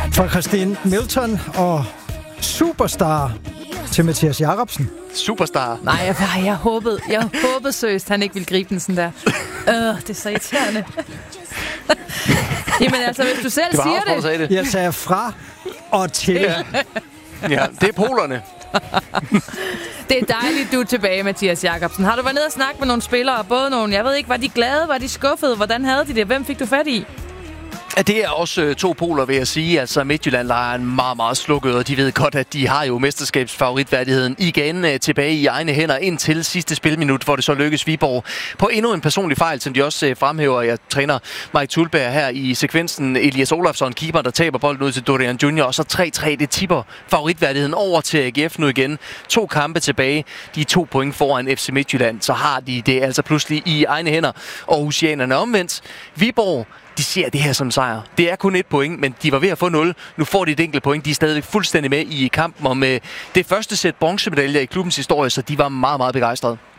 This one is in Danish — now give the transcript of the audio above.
Fra Christine Milton og Superstar til Mathias Jacobsen. Superstar. Nej, jeg håbede seriøst, han ikke ville gribe den sådan der. Det er så irriterende. Jamen altså, hvis du selv siger det. Jeg sagde fra og til. Ja, det er polerne. Det er dejligt, du er tilbage, Mathias Jacobsen. Har du været nede og snakke med nogle spillere? Både nogle, jeg ved ikke, var de glade, var de skuffede? Hvordan havde de det? Hvem fik du fat i? Det er også to poler, vil jeg sige. Altså Midtjylland er en meget, meget slukket, og de ved godt, at de har jo mesterskabsfavoritværdigheden igen tilbage i egne hænder indtil sidste spilminut, hvor det så lykkes Viborg på endnu en personlig fejl, som de også fremhæver. Jeg træner Mike Thulberg her i sekvensen. Elias Olafsson, keeper, der taber bolden ud til Dorian Junior, og så 3-3. Det tipper favoritværdigheden over til AGF nu igen. 2 kampe tilbage. De er 2 point foran FC Midtjylland. Så har de det altså pludselig i egne hænder. Og Aarhusianerne omvendt. Viborg, de ser det her som sejr. Det er kun 1 point, men de var ved at få 0. Nu får de et enkelt point. De er stadig fuldstændig med i kampen om det første sæt bronzemedaljer i klubbens historie, så de var meget, meget begejstrede.